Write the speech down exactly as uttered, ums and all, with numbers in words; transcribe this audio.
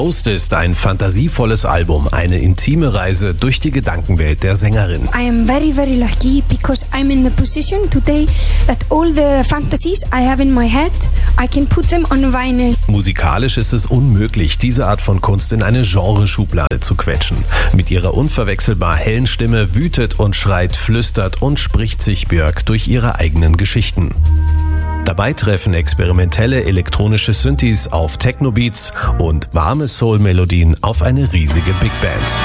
Ghost ist ein fantasievolles Album, eine intime Reise durch die Gedankenwelt der Sängerin. I am very, very lucky because I'm in the position today that all the fantasies I have in my head, I can put them on vinyl. Musikalisch ist es unmöglich, diese Art von Kunst in eine Genreschublade zu quetschen. Mit ihrer unverwechselbar hellen Stimme wütet und schreit, flüstert und spricht sich Björk durch ihre eigenen Geschichten. Dabei treffen experimentelle elektronische Synthes auf Techno-Beats und warme Soul-Melodien auf eine riesige Big Band.